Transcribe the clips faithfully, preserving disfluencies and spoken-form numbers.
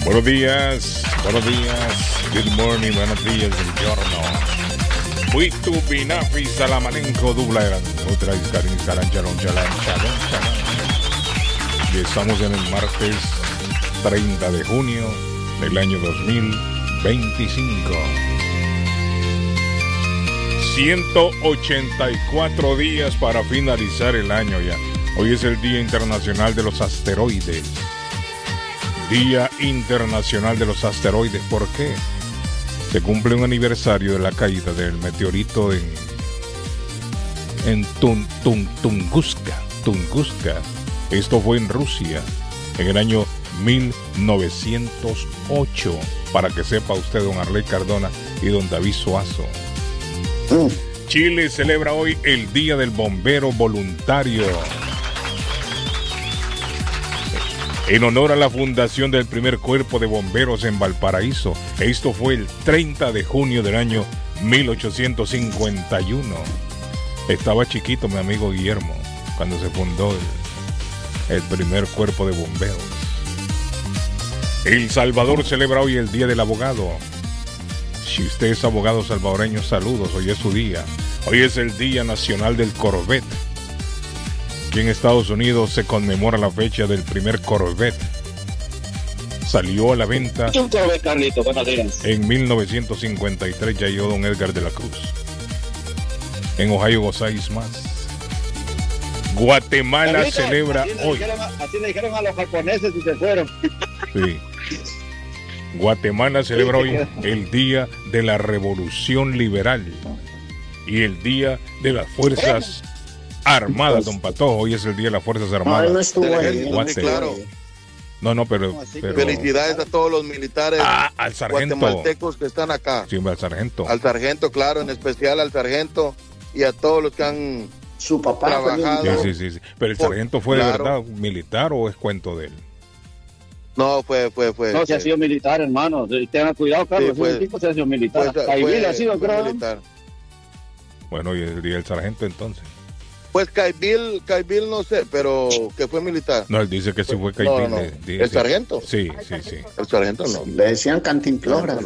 Buenos días, buenos días, good morning, buenos días, buongiorno. Muy tu binafi salamalenco dubla otra iscarín carancharon chalán chalón chalán. Y estamos en el martes treinta de junio del año dos mil veinticinco. ciento ochenta y cuatro días para finalizar el año ya. Hoy es el Día Internacional de los Asteroides. Día Internacional de los Asteroides. ¿Por qué? Se cumple un aniversario de la caída del meteorito en, en Tun, Tun, Tunguska, Tunguska. Esto fue en Rusia en el año mil novecientos ocho. Para que sepa usted, don Arley Cardona y don David Suazo. Mm. Chile celebra hoy el Día del Bombero Voluntario. En honor a la fundación del primer cuerpo de bomberos en Valparaíso. Esto fue el treinta de junio del año mil ochocientos cincuenta y uno. Estaba chiquito mi amigo Guillermo cuando se fundó el, el primer cuerpo de bomberos. El Salvador celebra hoy el Día del Abogado. Si usted es abogado salvadoreño, saludos, hoy es su día. Hoy es el Día Nacional del Corvette. Aquí en Estados Unidos se conmemora la fecha del primer Corvette. Salió a la venta en mil novecientos cincuenta y tres, ya llegó don Edgar de la Cruz. En Ohio gozáis más. Guatemala Carlito, celebra así hoy. Dijeron, así le dijeron a los japoneses y se fueron. Sí. Guatemala celebra hoy el Día de la Revolución Liberal y el Día de las Fuerzas Armadas, don Patojo. Hoy es el Día de las Fuerzas Armadas. No, no estuvo ahí. Claro. No, no, pero, pero... Felicidades a todos los militares ah, al sargento guatemaltecos que están acá. Sí, al sargento. Al sargento, claro, en especial al sargento y a todos los que han su papá trabajado. Sí, sí, sí, sí. Pero el sargento fue claro. de verdad militar o es cuento de él. No, fue, fue, fue. No, se ha sido militar, hermano. Tengan cuidado, Carlos. Sí, fue, ese tipo se ha sido militar. Fue, Caibil ha sido, creo. Militar. Bueno, y el día del sargento entonces. Pues Caibil, Caibil no sé, pero que fue militar. No, él dice que sí fue Caibil. No, no, no. ¿El sí. sargento? Sí, sí, sí. El sargento no. Le decían Cantimplora.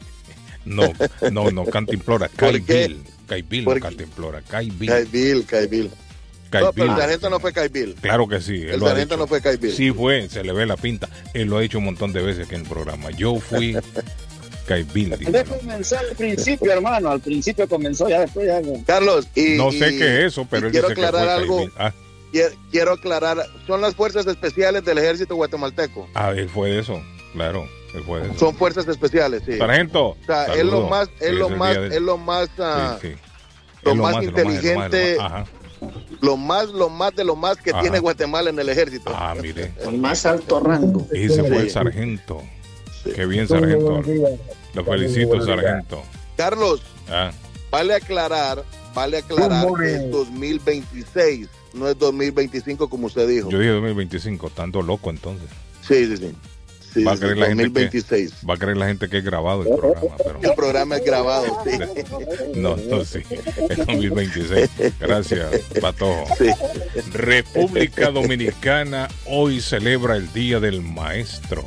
No, no, no, Cantimplora. Caibil. Caibil, no Cantimplora. Caibil. Caibil, Caibil. No, pero el sargento no fue Caibil. Claro que sí. El sargento no fue Caibil. Sí fue, se le ve la pinta. Él lo ha dicho un montón de veces aquí en el programa. Yo fui Caibil. Debe comenzar al principio, hermano. Al principio comenzó, ya después ya... Carlos, y... No sé y, qué es eso, pero él quiero dice aclarar que fue algo. Caibil. Ah. Quiero, quiero aclarar, son las fuerzas especiales del ejército guatemalteco. Ah, él fue de eso, claro. Él fue de eso. Son fuerzas especiales, sí. Sargento. O sea, es lo más, es lo más, de... es lo más, uh, sí, sí. lo, lo más más inteligente. Lo más, lo más, lo más, lo más de lo más que Ajá. tiene Guatemala en el ejército. Ah, mire. El más alto rango. Ese fue el sargento. Sí. Qué bien, sargento. Lo felicito, sargento. Carlos, ah. vale aclarar, vale aclarar que es dos mil veintiséis, no es dos mil veinticinco como usted dijo. Yo dije dos mil veinticinco, tanto loco entonces. Sí, sí, sí. Sí, va, a creer la dos mil veintiséis. Gente que, va a creer la gente que es grabado el programa. Pero... El programa es grabado, sí. No, no, sí. Es dos mil veintiséis. Gracias, Patojo. Sí. República Dominicana hoy celebra el Día del Maestro.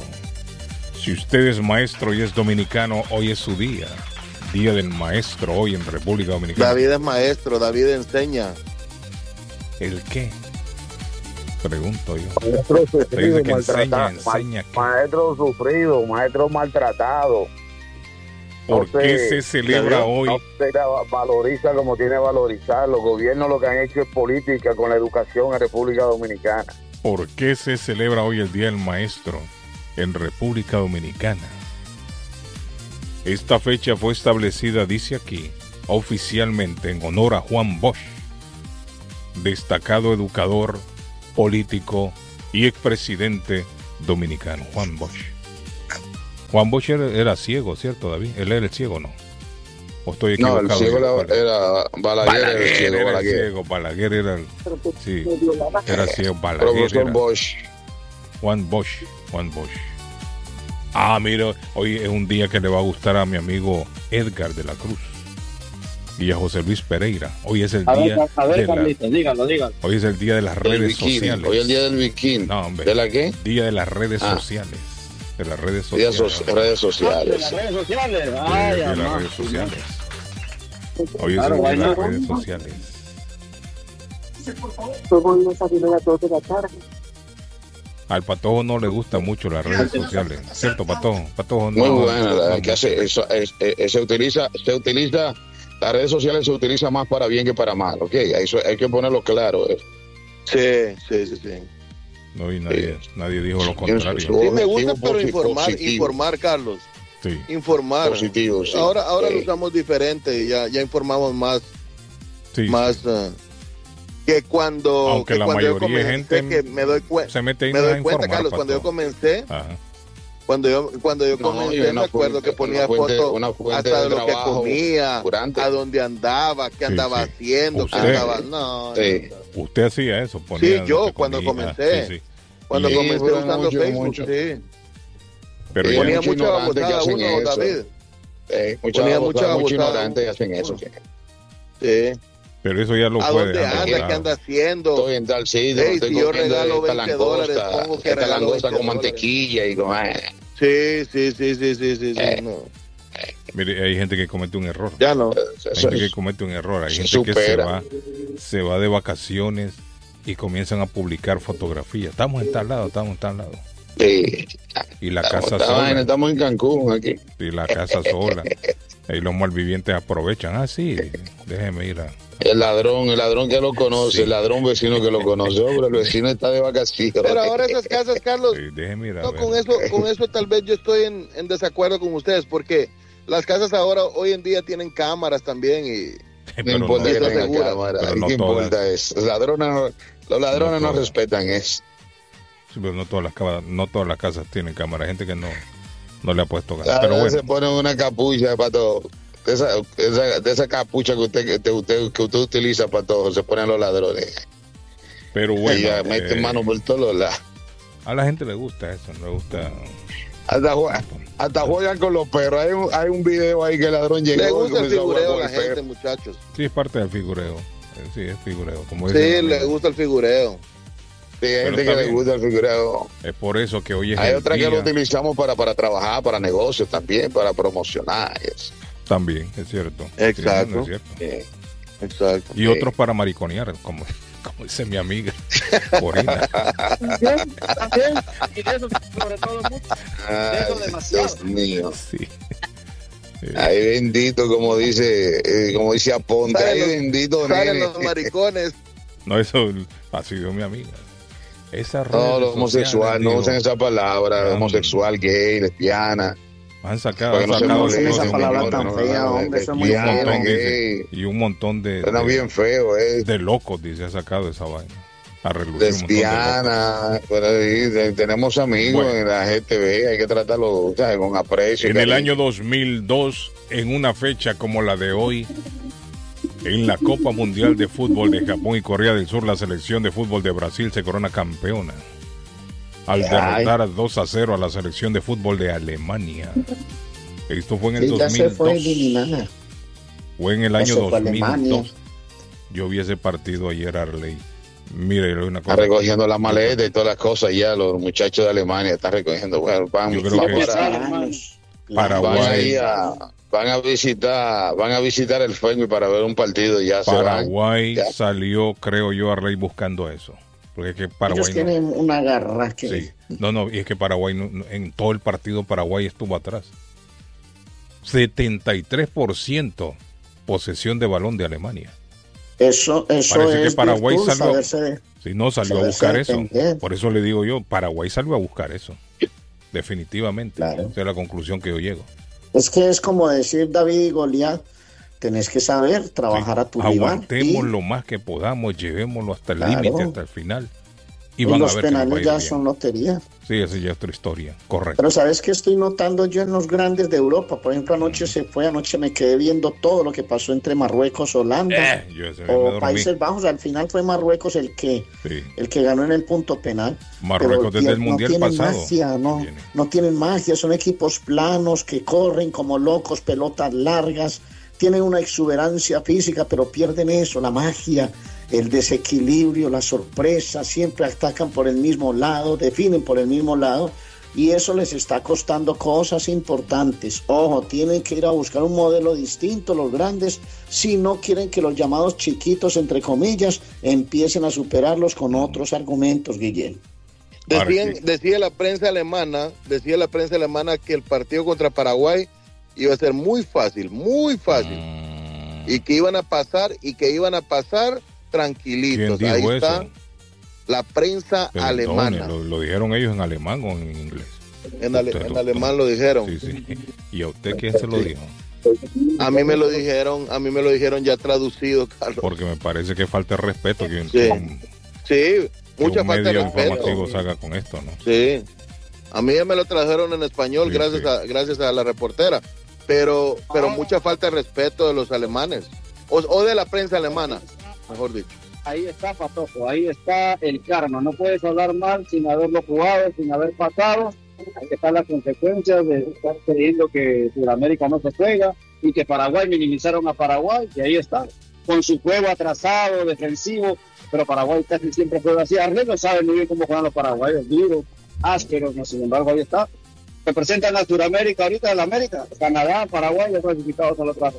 Si usted es maestro y es dominicano, hoy es su día. Día del Maestro hoy en República Dominicana. David es maestro, David enseña. ¿El qué? Pregunto yo. Maestro sufrido, que enseña, enseña ma- maestro sufrido, maestro maltratado. ¿Por no qué se, se celebra no, hoy? No se valoriza como tiene que valorizar. Los gobiernos lo que han hecho es política con la educación en República Dominicana. ¿Por qué se celebra hoy el Día del Maestro en República Dominicana? Esta fecha fue establecida, dice aquí, oficialmente en honor a Juan Bosch, destacado educador, político y expresidente dominicano. Juan Bosch. Juan Bosch era, era ciego, ¿cierto, David? Él era el ciego, ¿no? ¿O estoy equivocado? No, el ciego era, era Balaguer, Balaguer, era el ciego, era Balaguer. El ciego, Balaguer era el, sí, era ciego, Balaguer. Profesor era, Bosch. Juan Bosch, Juan Bosch. Ah, mira, hoy es un día que le va a gustar a mi amigo Edgar de la Cruz y a José Luis Pereira. Hoy es el a día ver, a ver, de Carlitos, la, dígalo, dígalo. Hoy es el día de las redes bikini. sociales. Hoy es el día del bikini. No, hombre. ¿De la qué? Día de las redes ah. sociales. De las redes Y de sociales. so- redes Ah, de sociales. las redes sociales. De, Ay, de las amá. redes sociales. Hoy es Claro, el de vaina. las redes sociales. Al Patojo no le gustan mucho las redes sociales, ¿cierto, Patojo? Patojo no. Muy no, buena, no, la no, que hace eso, es- es- se utiliza, se utiliza, las redes sociales se utiliza más para bien que para mal, ¿ok? Eso hay que ponerlo claro. eh. Sí, sí, sí, sí. no, y nadie, nadie dijo lo Su- contrario. Sí, me gusta, objetivo pero posi- informar, positivo. informar, Carlos. Sí. Informar. Positivo, sí. Ahora, ahora Sí. lo usamos diferente, ya, ya informamos más, Sí, más sí. eh, que cuando, Aunque que la cuando yo mayoría de comencé, gente que me doy cuenta. se mete ahí Me más a doy cuenta, informar, Carlos, cuando yo Patojo. comencé, Ajá. cuando yo, cuando yo No, y comencé, una me acuerdo fuente- que ponía una fuente- fotos una fuente hasta de de lo que trabajo comía, durante. a dónde andaba, qué Sí, andaba sí. haciendo, qué Usted. andaba. No, Sí. Usted hacía eso, ponía Sí, yo, lo que cuando comía. comencé. Sí, sí. cuando Sí, comencé pero usando mucho, Facebook, mucho. sí. Pero Sí, ya Ponía mucho mucha ignorante que babosada hacen uno, eso. David. Eh, mucha Ponía babosada, mucha mucho babosada. ignorante hacen eso. que Sí. pero eso ya lo ¿A fue dónde dejando anda? de ¿Qué anda lado. haciendo? Estoy en tal sitio, Ey, estoy si yo comiendo regalo esta veinte dólares, langosta, pongo que esta regalo langosta veinte con dólares. mantequilla y con... eh, Sí, sí, sí, sí, sí, sí, sí. Eh. No. Mire, hay gente que comete un error. Ya no. eso Hay gente que es- comete un error. Hay se gente que se supera. va, se va de vacaciones y comienzan a publicar fotografías. Estamos en tal lado, estamos en tal lado. Sí. Y la Estamos, casa esta vaina, sola. estamos en Cancún aquí. Y la casa sola. Ahí los malvivientes aprovechan. Ah, sí, déjeme ir a... El ladrón, el ladrón que lo conoce, Sí. el ladrón vecino que lo conoce, hombre, el vecino está de vacaciones. Pero ahora esas casas, Carlos, Sí, déjeme ir a no, ver. con eso, con eso tal vez yo estoy en, en desacuerdo con ustedes, porque las casas ahora, hoy en día, tienen cámaras también y... No Pero importa no, que Eso tenga segura. cámara, Pero no ¿qué todas. importa eso? Los ladrones no, los ladrones No no, todas. respetan eso. Sí, pero no todas las casas, no todas las casas tienen cámara. Hay gente que no, no le ha puesto gas. A Pero veces bueno, se ponen una capucha para todo. De esa, esa, de esa capucha que usted, que usted, que usted utiliza para todo, se ponen los ladrones. pero y bueno. ya meten eh, mano por todos los lados. a la gente le gusta eso, le gusta. Hasta, jue- hasta juegan con los perros. Hay un, hay un video ahí que el ladrón llegó Le y gusta el comenzó a jugar figureo a con la el perro. gente, muchachos. Sí, es parte del figureo. Eh, Sí, es figureo. Como Sí, dicen, le amigos. gusta el figureo. Sí, hay Pero gente está que le bien. gusta el figureo. Es por eso que hoy es Hay el otra que día. lo utilizamos para, para trabajar, para negocios también, para promocionar. y eso. También, es cierto. Exacto. Sí, no, es cierto. Eh, Exacto. Y otros para mariconear, como, como dice mi amiga Corina. También, también, y de eso sobre todo mucho. ay, Eso demasiado. Dios mío. Sí. Eh, Ay, bendito, como dice, eh, como dice Aponte, ay, Salen los- bendito, Salen nene. los maricones. no, eso ha sido mi amiga. Esa No, lo homosexual, no usen esa palabra, Ah, homosexual, gay, lesbiana. Han sacado, Para han que no se sacado molesten de esa todo, palabra un tan montón, fea, no, hombre, eso es muy y un lesbiana, feo. montón, gay. dice, y un montón de, Suena de, bien feo, eh. de locos, dice, ha sacado esa vaina. A relucir un montón de locos. Lesbiana, por ahí, de- tenemos amigos Bueno. en la G T V, hay que tratarlo, ¿sabes? Con aprecio. En el cariño. año dos mil dos, en una fecha como la de hoy, en la Copa Mundial de Fútbol de Japón y Corea del Sur, la selección de fútbol de Brasil se corona campeona al Ay. derrotar dos a cero a la selección de fútbol de Alemania. Esto fue en el Sí, ya se fue dos mil dos. eliminada. Fue en el Ya año se fue dos mil Alemania. dos. Yo vi ese partido ayer, Arley. Mire, una Está cosa. recogiendo la maleta y todas las cosas ya, los muchachos de Alemania están recogiendo. Bueno, van, Yo creo van que- para- Paraguay. van ahí a, van a visitar, van a visitar el Fermi para ver un partido y ya se van. Paraguay Ya. salió, creo yo, Arley buscando eso. Porque es que Paraguay Ellos no- tienen una garra que... Sí. No, no, y es que Paraguay, no- no- en todo el partido Paraguay estuvo atrás. setenta y tres por ciento posesión de balón de Alemania. Eso, eso Parece que es Paraguay virtud, salió- saberse de- Si no, salió a Saberse buscar eso. defender. Por eso le digo yo, Paraguay salió a buscar eso. Definitivamente. Claro. Esa es la conclusión que yo llego. Es que es como decir David y Goliat, tenés que saber trabajar Sí. a tu rival. Aguantemos Y- lo más que podamos, llevémoslo hasta el Claro. límite, hasta el final. Y y van a los ver que nos va a penales ir ya bien. son lotería. Sí, esa ya es otra historia. Correcto. Pero ¿sabes qué estoy notando yo en los grandes de Europa? Por ejemplo, anoche se fue, anoche me quedé viendo todo lo que pasó entre Marruecos, Holanda Eh, yo ese día me o dormí. Países Bajos. Al final fue Marruecos el que Sí. el que ganó en el punto penal. Marruecos Pero desde el no Mundial tienen pasado. magia, no, Tiene. no tienen magia, son equipos planos que corren como locos, pelotas largas, tienen una exuberancia física, pero pierden eso, la magia, el desequilibrio, la sorpresa, siempre atacan por el mismo lado, definen por el mismo lado, y eso les está costando cosas importantes. Ojo, tienen que ir a buscar un modelo distinto los grandes si no quieren que los llamados chiquitos, entre comillas, empiecen a superarlos con otros argumentos, Guillén. Decían, decía la prensa alemana, decía la prensa alemana que el partido contra Paraguay iba a ser muy fácil, muy fácil, mm. y que iban a pasar y que iban a pasar tranquilitos. ¿Quién Ahí dijo está eso? La prensa Perdone, alemana. Lo, lo dijeron ellos en alemán o en inglés? En, ale, en alemán lo dijeron. Sí, sí. ¿Y a usted quién se lo dijo? A mí me lo dijeron, a mí me lo dijeron ya traducido, Carlos. Porque me parece que falta de respeto que, sí. que un, sí, mucha que un falta medio de respeto. informativo salga con esto, ¿no? Sí. A mí ya me lo trajeron en español, sí, gracias sí. a gracias a la reportera, pero pero ah. mucha falta de respeto de los alemanes o, o de la prensa alemana, mejor dicho. Ahí está, Patojo, ahí está el karma. No puedes hablar mal sin haberlo jugado, sin haber pasado. Ahí están las consecuencias de estar creyendo que Sudamérica no se juega y que Paraguay minimizaron a Paraguay, y ahí está, con su juego atrasado, defensivo, pero Paraguay casi siempre juega así. Arley no sabe muy bien cómo juegan los paraguayos, duros, ásperos, no, sin embargo ahí está. Representan a Sudamérica ahorita de la América, Canadá, Paraguay, los clasificados a los brazos.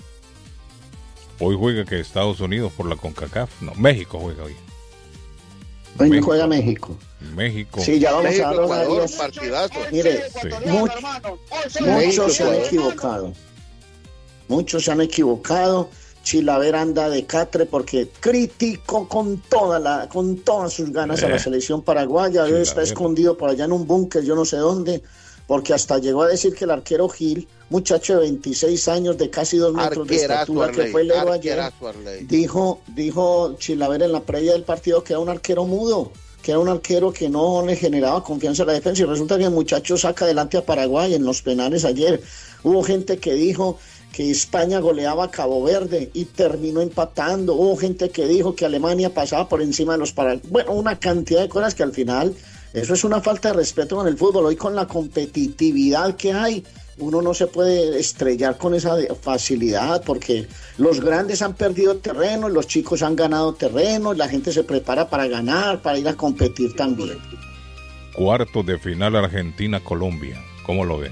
Hoy juega que Estados Unidos por la CONCACAF. No, México juega hoy. Hoy México. juega México. México. Sí, ya vamos México, a hablar Ecuador, varios partidazos. Mire, sí. much, muchos se han equivocado. Muchos se han equivocado. Chilaver anda de catre porque criticó con toda la, con todas sus ganas eh. a la selección paraguaya. Chilaver está escondido por allá en un búnker, yo no sé dónde, porque hasta llegó a decir que el arquero Gil, muchacho de veintiséis años, de casi dos metros Arquerazo, de estatura, Arley, que fue el héroe ayer, dijo, dijo Chilaver en la previa del partido que era un arquero mudo, que era un arquero que no le generaba confianza a la defensa, y resulta que el muchacho saca adelante a Paraguay en los penales ayer. Hubo gente que dijo que España goleaba a Cabo Verde y terminó empatando. Hubo gente que dijo que Alemania pasaba por encima de los paraguayos. Bueno, una cantidad de cosas que al final, eso es una falta de respeto con el fútbol. Hoy con la competitividad que hay, uno no se puede estrellar con esa facilidad, porque los grandes han perdido terreno, los chicos han ganado terreno, la gente se prepara para ganar, para ir a competir también. Cuartos de final Argentina-Colombia, ¿cómo lo ven?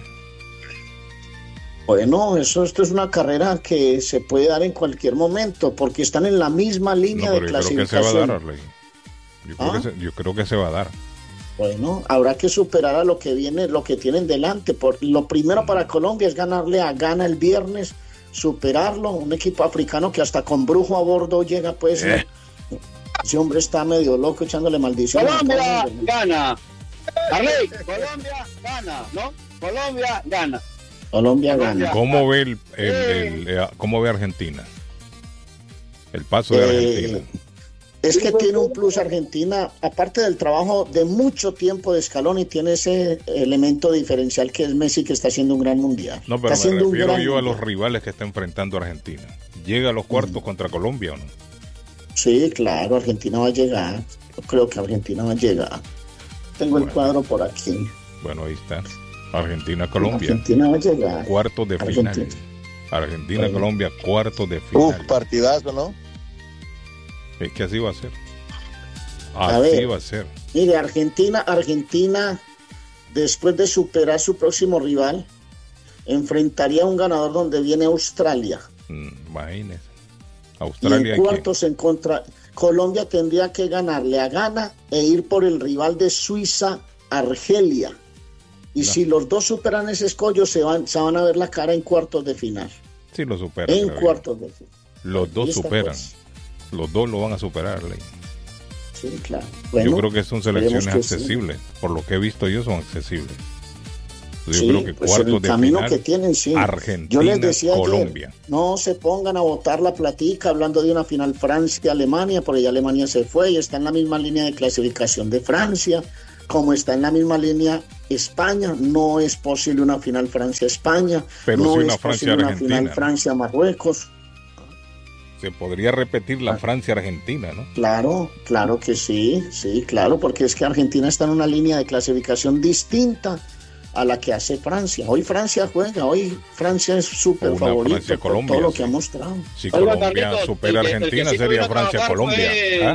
Bueno, eso esto es una carrera que se puede dar en cualquier momento, porque están en la misma línea no, de clasificación. Yo creo que se va a dar, Arley. Yo, creo ¿Ah? que se, yo creo que se va a dar. Bueno, habrá que superar a lo que viene, lo que tienen delante. Por, lo primero para Colombia es ganarle a Ghana el viernes, superarlo, un equipo africano que hasta con brujo a bordo llega, pues. Eh. Ese hombre está medio loco echándole maldición. Colombia gana. Arley, Colombia gana, ¿no? Colombia gana. Colombia gana. ¿Cómo ve el, el, el, el cómo ve Argentina? El paso de Argentina. Eh, es que tiene un plus Argentina, aparte del trabajo de mucho tiempo de Scaloni, tiene ese elemento diferencial que es Messi, que está haciendo un gran mundial. No, pero está me refiero yo mundial. a los rivales que está enfrentando Argentina. ¿Llega a los cuartos mm. contra Colombia o no? Sí, claro, Argentina va a llegar. Yo creo que Argentina va a llegar. Tengo bueno. el cuadro por aquí. Bueno, ahí está. Argentina-Colombia. Argentina va a llegar. Cuartos de final. Argentina-Colombia, cuartos de final. Uf, partidazo, ¿no? Es que así va a ser. Así a ver, va a ser. Mire, Argentina, Argentina, después de superar su próximo rival, enfrentaría a un ganador donde viene Australia. Mm, imagínese. Australia. Y en cuartos en contra. Colombia tendría que ganarle a Ghana e ir por el rival de Suiza, Argelia. Y no. si los dos superan ese escollo, se van, se van a ver la cara en cuartos de final. Sí, lo superan. En cuartos de final. Los dos superan. Pues. Los dos lo van a superar, Ley. Sí, claro. Bueno, yo creo que son selecciones accesibles. Sí. Por lo que he visto yo, son accesibles. Yo sí, creo que pues cuartos el de camino final, que tienen, sí. Argentina, yo les decía Colombia. Ayer, no se pongan a botar la platica hablando de una final Francia-Alemania, porque ya Alemania se fue y está en la misma línea de clasificación de Francia, como está en la misma línea España. No es posible una final Francia-España, pero no sí es una posible una final Francia-Marruecos. Se podría repetir la Francia-Argentina, ¿no? Claro, claro que sí, sí, claro, porque es que Argentina está en una línea de clasificación distinta a la que hace Francia. Hoy Francia juega, hoy Francia es súper favorito por todo lo que sí. ha mostrado. Si Colombia supera a Argentina, sería Francia-Colombia. Fue... ¿Ah?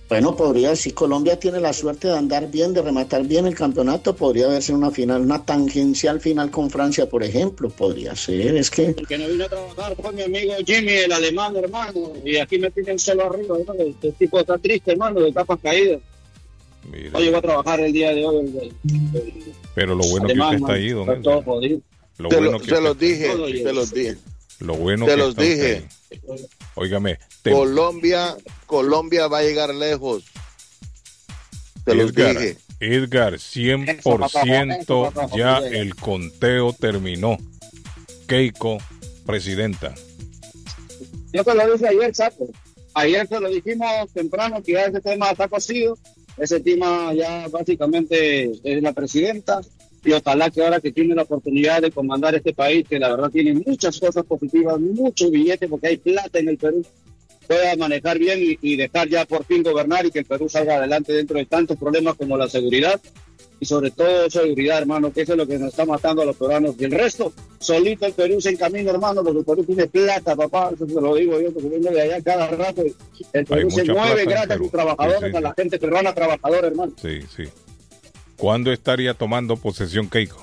Bueno, podría, si Colombia tiene la suerte de andar bien, de rematar bien el campeonato, podría verse una final, una tangencial final con Francia, por ejemplo, podría ser, es que... El que no vino a trabajar fue mi amigo Jimmy, el alemán, hermano, y aquí me tienen solo arriba, ¿no? Este tipo está triste, hermano, de tapas caídas. Mira. No llegó a trabajar el día de hoy. El, el, el Pero lo bueno alemán, que usted está ahí, don está todo jodido. Lo se bueno lo, que se usted... los dije, se los dije. Lo bueno se que los está dije. Usted. Óigame. Te... Colombia, Colombia va a llegar lejos. Se los Edgar, dije. Edgar, cien por ciento ya el conteo terminó. Keiko, presidenta. Yo te lo dije ayer, Chaco. Ayer te lo dijimos temprano que ya ese tema está cocido. Ese tema ya básicamente es la presidenta. Y ojalá que ahora que tiene la oportunidad de comandar este país, que la verdad tiene muchas cosas positivas, muchos billetes, porque hay plata en el Perú, pueda manejar bien y, y dejar ya por fin gobernar y que el Perú salga adelante dentro de tantos problemas como la seguridad y sobre todo seguridad, hermano, que eso es lo que nos está matando a los peruanos. Y el resto, solito el Perú se encamina, hermano, porque el Perú tiene plata, papá, eso se lo digo yo, porque vengo de allá cada rato. El Perú se mueve gracias a sus trabajadores, sí, sí, a la gente peruana trabajadora, hermano. Sí, sí. ¿Cuándo estaría tomando posesión Keiko?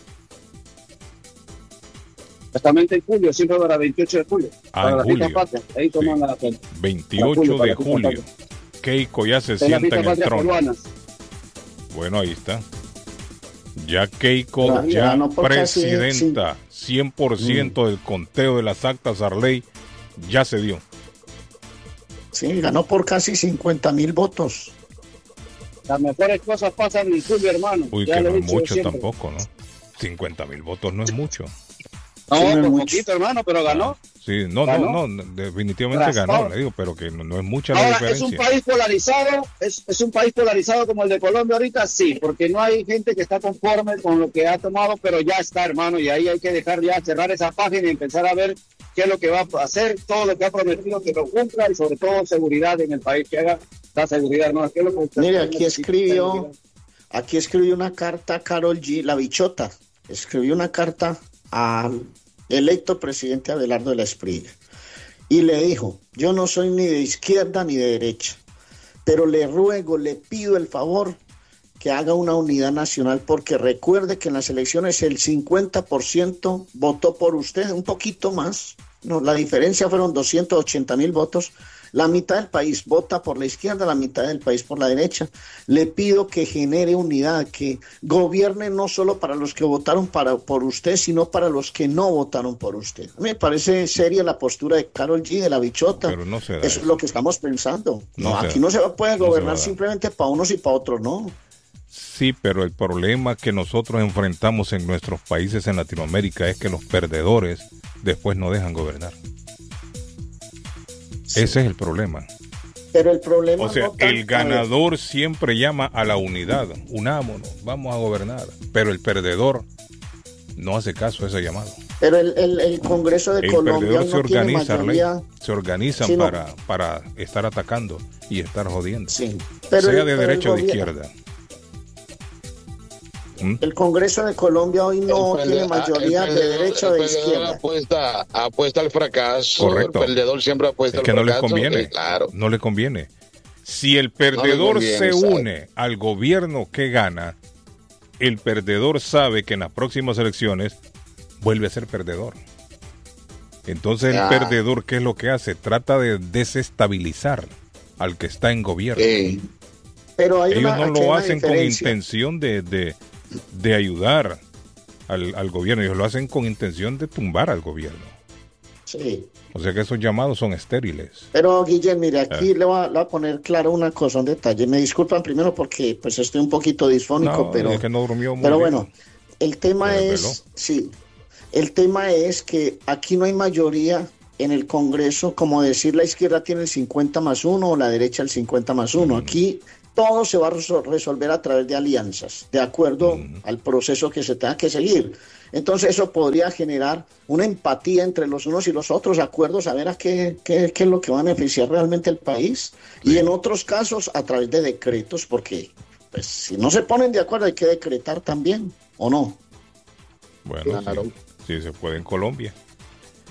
Exactamente en julio, siempre para veintiocho de julio. Ah, en julio. Patria, ahí toman sí. la, veintiocho julio, de julio. Keiko ya se sienta en el trono. Peruana. Bueno, ahí está. Ya Keiko, ya, ya presidenta, cien por ciento mm. del conteo de las actas Arley ya se dio. Sí, ganó por casi cincuenta mil votos. Las mejores cosas pasan en julio, hermano. Uy, ya que no es mucho tampoco, ¿no? cincuenta mil votos no es mucho. No, sí, no por es poquito, mucho. hermano, pero ganó. Sí, no, ganó. no, no, definitivamente Raspado. ganó, le digo, pero que no, no es mucha la Ahora, diferencia. ¿es un país polarizado? ¿Es, ¿Es un país polarizado como el de Colombia ahorita? Sí, porque no hay gente que está conforme con lo que ha tomado, pero ya está, hermano, y ahí hay que dejar ya, cerrar esa página y empezar a ver qué es lo que va a hacer, todo lo que ha prometido que lo cumpla y sobre todo seguridad en el país, que haga la seguridad, hermano. ¿Qué es lo que Mire, aquí escribió, aquí escribió una carta a Karol G, la bichota, escribió una carta al electo presidente Abelardo de la Espriella y le dijo: yo no soy ni de izquierda ni de derecha, pero le ruego, le pido el favor que haga una unidad nacional, porque recuerde que en las elecciones el cincuenta por ciento votó por usted, un poquito más, no, la diferencia fueron doscientos ochenta mil votos. La mitad del país vota por la izquierda, la mitad del país por la derecha. Le pido que genere unidad, que gobierne no solo para los que votaron para, por usted, sino para los que no votaron por usted. A mí me parece seria la postura de Karol G, de la bichota. Pero no se da eso, eso es lo que estamos pensando. No, no aquí no se puede gobernar no simplemente para unos y para otros, no. Sí, pero el problema que nosotros enfrentamos en nuestros países en Latinoamérica es que los perdedores después no dejan gobernar. Sí. Ese es el problema. Pero el problema o sea, no tan, el ganador siempre llama a la unidad. Unámonos, vamos a gobernar. Pero el perdedor no hace caso a ese llamado. Pero el, el, el Congreso de el Colombia no se organiza, mayoría... se organizan sí, para, no. para estar atacando y estar jodiendo. Sí. Pero sea el, de derecha o de izquierda. El Congreso de Colombia hoy no el tiene mayoría el de derecha o de el izquierda. Apuesta, apuesta al fracaso. Correcto. El perdedor siempre apuesta es que al no fracaso. le conviene. Eh, claro. No le conviene. Si el perdedor no conviene, se ¿sabes? une al gobierno que gana, el perdedor sabe que en las próximas elecciones vuelve a ser perdedor. Entonces el ah. perdedor, ¿qué es lo que hace? Trata de desestabilizar al que está en gobierno. Eh. Pero hay Ellos una, no lo hacen con diferencia. intención de... de de ayudar al, al gobierno, ellos lo hacen con intención de tumbar al gobierno. Sí. O sea que esos llamados son estériles. Pero Guillermo, mire, aquí eh. le, voy a, le voy a poner claro una cosa, un detalle. Me disculpan primero porque pues estoy un poquito disfónico, no, pero, es que no durmió muy pero bien. bueno, el tema Se es, desveló. sí, el tema es que aquí no hay mayoría en el Congreso, como decir la izquierda tiene el cincuenta más uno o la derecha el cincuenta más uno. Mm. Aquí todo se va a resolver a través de alianzas, de acuerdo mm. al proceso que se tenga que seguir. Entonces eso podría generar una empatía entre los unos y los otros, acuerdos a ver a qué, qué, qué es lo que va a beneficiar realmente el país. Sí. Y en otros casos a través de decretos, porque pues, si no se ponen de acuerdo hay que decretar también, ¿o no? Bueno, claro. sí, sí se puede en Colombia.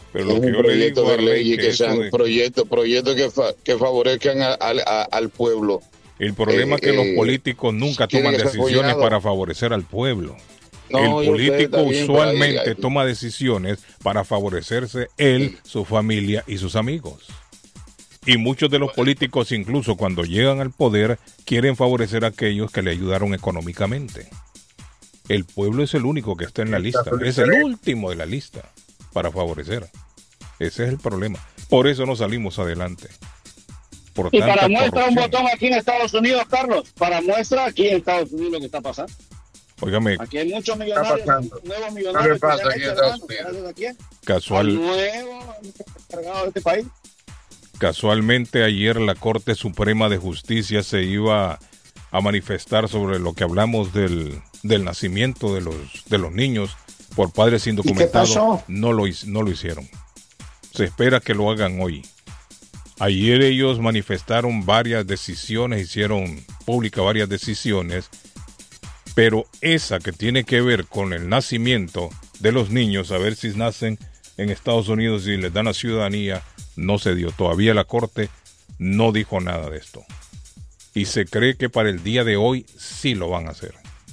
Pero lo que yo le digo de a Rey, ley y que que eso sean de- proyectos proyectos que, fa- que favorezcan a- a- a- al pueblo. el problema es que eh, los eh, políticos nunca tiene toman que ser decisiones apoyado. para favorecer al pueblo. No, el yo sé, político está bien, pero usualmente ahí- ahí- toma decisiones para favorecerse él, su familia y sus amigos. Y muchos de los políticos, incluso cuando llegan al poder, quieren favorecer a aquellos que le ayudaron económicamente. El pueblo es el único que está en la lista, es el último de la lista para favorecer. Ese es el problema. Por eso no salimos adelante. Por Y tanta para muestra un corrupción. botón aquí en Estados Unidos, Carlos, para muestra aquí en Estados Unidos lo que está pasando. Óigame, Aquí hay muchos millonarios, pasando? nuevos millonarios. ¿Qué pasa que aquí en han Estados hecho, Unidos? hermano, ¿gracias a quién? casual, Al nuevo encargado de este país. casualmente ayer la Corte Suprema de Justicia se iba a manifestar sobre lo que hablamos del, del nacimiento de los, de los niños por padres indocumentados. pasó? No lo, hic- no lo hicieron. Se espera que lo hagan hoy. Ayer ellos manifestaron varias decisiones, hicieron públicas varias decisiones, pero esa que tiene que ver con el nacimiento de los niños, a ver si nacen en Estados Unidos y les dan la ciudadanía, no se dio. Todavía la Corte no dijo nada de esto. Y se cree que para el día de hoy sí lo van a hacer.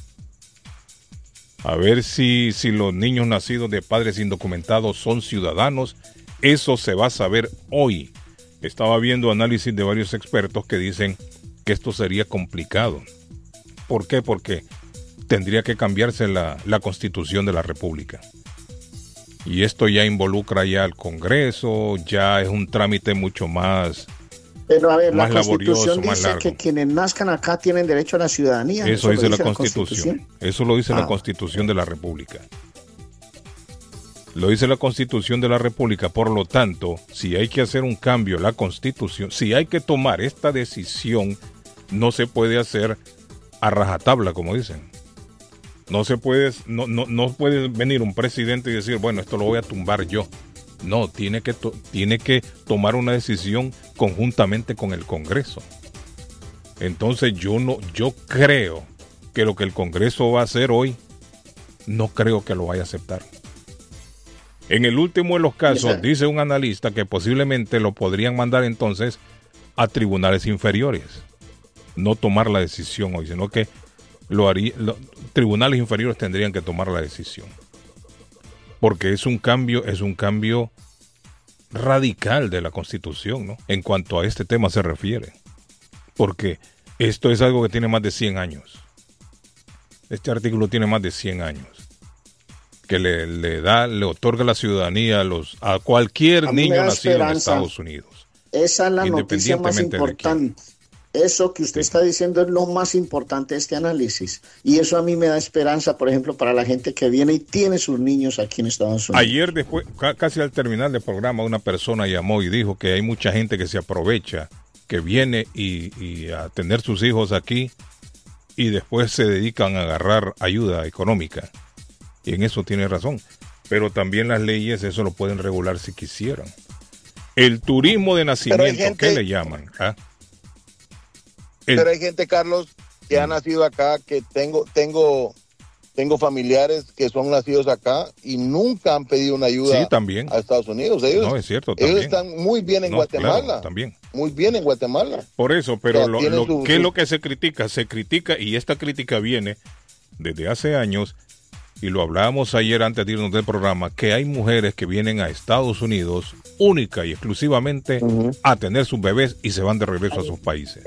A ver si, si los niños nacidos de padres indocumentados son ciudadanos. Eso se va a saber hoy. Estaba viendo análisis de varios expertos que dicen que esto sería complicado. ¿Por qué? Porque tendría que cambiarse la, la Constitución de la República. Y esto ya involucra ya al Congreso, ya es un trámite mucho más... Pero a ver, más la Constitución laborioso, más dice largo. que quienes nazcan acá tienen derecho a la ciudadanía. Eso lo dice la Constitución. Eso lo dice la Ah. Constitución de la República. Lo dice la Constitución de la República. Por lo tanto, si hay que hacer un cambio en la Constitución, si hay que tomar esta decisión, no se puede hacer a rajatabla, como dicen. No se puede, no, no, no puede venir un presidente y decir, bueno, esto lo voy a tumbar yo. No, tiene que, to- tiene que tomar una decisión conjuntamente con el Congreso. Entonces yo no, yo creo que lo que el Congreso va a hacer hoy, no creo que lo vaya a aceptar. En el último de los casos, dice un analista que posiblemente lo podrían mandar entonces a tribunales inferiores. No tomar la decisión hoy, sino que lo haría, lo- tribunales inferiores tendrían que tomar la decisión. Porque es un cambio, es un cambio radical de la Constitución, ¿no? En cuanto a este tema se refiere. Porque esto es algo que tiene más de cien años. Este artículo tiene más de cien años. Que le, le da, le otorga la ciudadanía a los a cualquier A mí me niño da nacido en esperanza. Estados Unidos. Esa es la noticia más Independientemente de importante. Eso que usted está diciendo es lo más importante de este análisis. Y eso a mí me da esperanza, por ejemplo, para la gente que viene y tiene sus niños aquí en Estados Unidos. Ayer, después, ca- casi al terminar del programa, una persona llamó y dijo que hay mucha gente que se aprovecha, que viene y, y a tener sus hijos aquí y después se dedican a agarrar ayuda económica. Y en eso tiene razón. Pero también las leyes eso lo pueden regular si quisieran. El turismo de nacimiento, gente- ¿qué le llaman? ¿Ah? El- Pero hay gente, Carlos, que ha nacido acá, que tengo, tengo, tengo familiares que son nacidos acá y nunca han pedido una ayuda Sí, también. a Estados Unidos. Ellos, No, es cierto, ellos también. están muy bien en No, Guatemala. claro, también. Muy bien en Guatemala. Por eso, pero O sea, lo, tienen lo- su- ¿qué es su- lo que se critica? Se critica, y esta crítica viene desde hace años, y lo hablábamos ayer antes de irnos del programa, que hay mujeres que vienen a Estados Unidos única y exclusivamente a tener sus bebés y se van de regreso a sus países.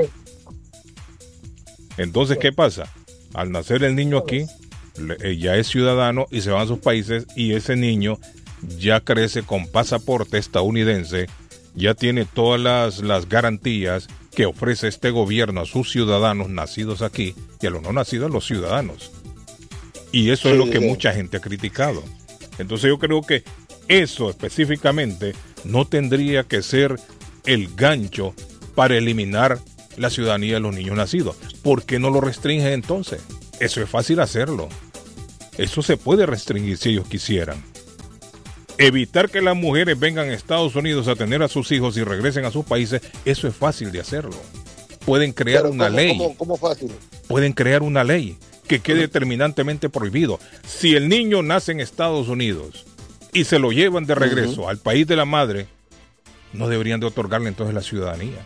Entonces, ¿qué pasa? Al nacer el niño aquí, le- eh, ya es ciudadano y se van a sus países y ese niño ya crece con pasaporte estadounidense, ya tiene todas las, las garantías que ofrece este gobierno a sus ciudadanos nacidos aquí y a los no nacidos a los ciudadanos. Y eso es Sí, lo que sí. mucha gente ha criticado. Entonces yo creo que eso específicamente no tendría que ser el gancho para eliminar la ciudadanía de los niños nacidos. ¿Por qué no lo restringen entonces? Eso es fácil hacerlo. Eso se puede restringir si ellos quisieran. Evitar que las mujeres vengan a Estados Unidos a tener a sus hijos y regresen a sus países, eso es fácil de hacerlo. Pueden crear Pero una ¿cómo- ley. ¿cómo, cómo fácil? Pueden crear una ley que quede terminantemente prohibido. Si el niño nace en Estados Unidos y se lo llevan de regreso uh-huh. al país de la madre, no deberían de otorgarle entonces la ciudadanía.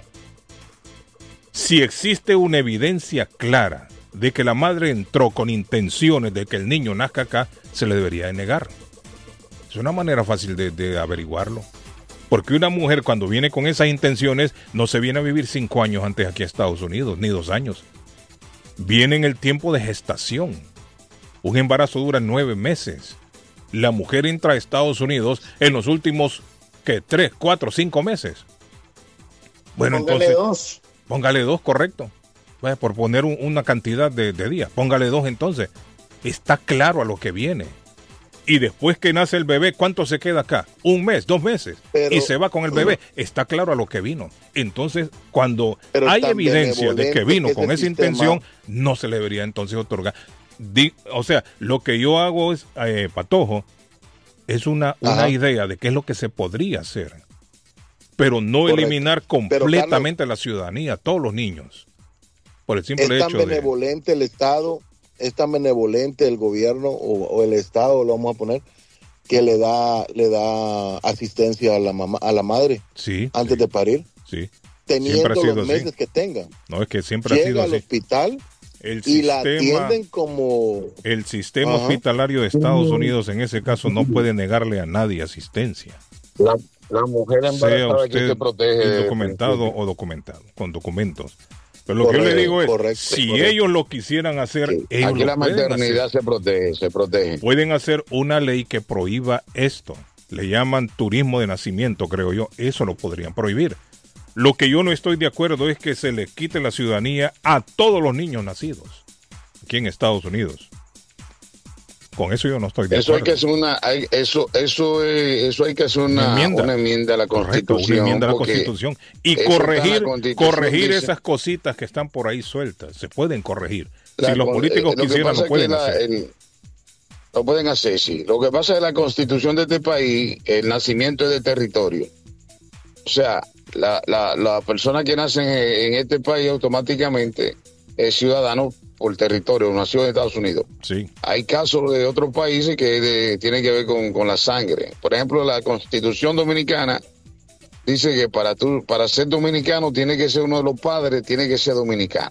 Si existe una evidencia clara de que la madre entró con intenciones de que el niño nazca acá, se le debería de negar. Es una manera fácil de, de averiguarlo. Porque una mujer cuando viene con esas intenciones no se viene a vivir cinco años antes aquí a Estados Unidos, ni dos años. Viene en el tiempo de gestación. Un embarazo dura nueve meses. La mujer entra a Estados Unidos en los últimos, ¿qué? Tres, cuatro, cinco meses. Bueno, póngale entonces... dos. Póngale dos, correcto. Bueno, por poner un, una cantidad de, de días. Póngale dos entonces. Está claro a lo que viene. Y después que nace el bebé, ¿cuánto se queda acá? Un mes, dos meses. Pero, y se va con el bebé. Está claro a lo que vino. Entonces, cuando hay evidencia de que vino con esa sistema, intención, no se le debería entonces otorgar. Di, o sea, lo que yo hago es, eh, Patojo, es una, una idea de qué es lo que se podría hacer. Pero no correcto. Eliminar completamente Carlos, la ciudadanía, todos los niños. Por el simple hecho de... Es tan benevolente el Estado, es tan benevolente el gobierno o, o el Estado, lo vamos a poner, que le da le da asistencia a la mamá, a la madre sí, antes sí, de parir. Sí. Teniendo los meses así. Que tenga. No, es que siempre llega ha sido al así. hospital el y sistema, la atienden como... El sistema Ajá. hospitalario de Estados Unidos en ese caso no puede negarle a nadie asistencia. La, la mujer embarazada que se protege documentado o documentado, con documentos. Pero lo correcto, que yo le digo es, correcto, si correcto. ellos lo quisieran hacer, sí. ellos Aquí lo la maternidad hacer. se protege, se protege. Pueden hacer una ley que prohíba esto. Le llaman turismo de nacimiento, creo yo. Eso lo podrían prohibir. Lo que yo no estoy de acuerdo es que se les quite la ciudadanía a todos los niños nacidos aquí en Estados Unidos. Con eso yo no estoy de eso acuerdo. Hay que hacer una, hay, eso, eso, eh, eso hay que hacer una, una, enmienda. una enmienda a la Constitución. Correcto, una enmienda a la Constitución. Y corregir, Constitución corregir dice, esas cositas que están por ahí sueltas. Se pueden corregir. La, si los políticos eh, lo quisieran, lo pueden la, hacer. El, lo pueden hacer, sí. Lo que pasa es la Constitución de este país, el nacimiento es de territorio. O sea, la, la, la persona que nace en, en este país automáticamente es ciudadano por territorio, nació en Estados Unidos. Sí. Hay casos de otros países que de, tienen que ver con, con la sangre. Por ejemplo, la Constitución Dominicana dice que para tú, para ser dominicano tiene que ser uno de los padres, tiene que ser dominicano.